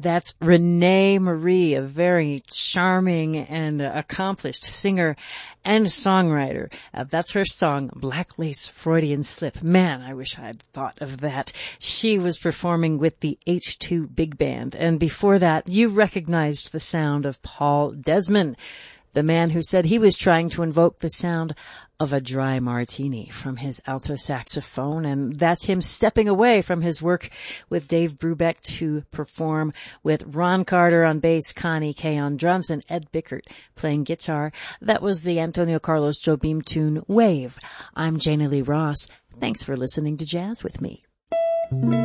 That's Renee Marie, a very charming and accomplished singer and songwriter. That's her song, Black Lace Freudian Slip. Man, I wish I'd thought of that. She was performing with the H2 Big Band. And before that, you recognized the sound of Paul Desmond, the man who said he was trying to invoke the sound of a dry martini from his alto saxophone, and that's him stepping away from his work with Dave Brubeck to perform with Ron Carter on bass, Connie Kay on drums, and Ed Bickert playing guitar. That was the Antonio Carlos Jobim tune, Wave. I'm Jana Lee Ross. Thanks for listening to Jazz with Me.